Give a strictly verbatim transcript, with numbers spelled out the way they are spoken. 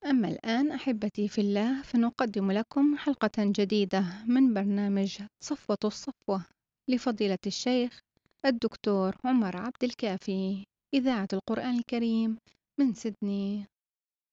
أما الآن أحبتي في الله فنقدم لكم حلقة جديدة من برنامج صفوة الصفوة لفضيلة الشيخ الدكتور عمر عبد الكافي إذاعة القرآن الكريم من سيدني